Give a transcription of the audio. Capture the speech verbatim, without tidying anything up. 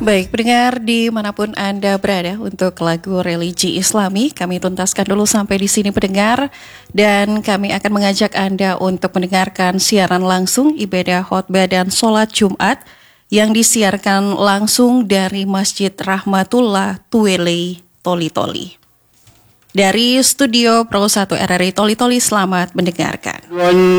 Baik, pendengar dimanapun Anda berada, untuk lagu religi Islami kami tuntaskan dulu sampai di sini pendengar, dan kami akan mengajak Anda untuk mendengarkan siaran langsung ibadah khotbah dan sholat Jumat yang disiarkan langsung dari Masjid Rahmatullah Tuwele Toli-Toli. Dari studio Pro satu R R I Toli-Toli, selamat mendengarkan.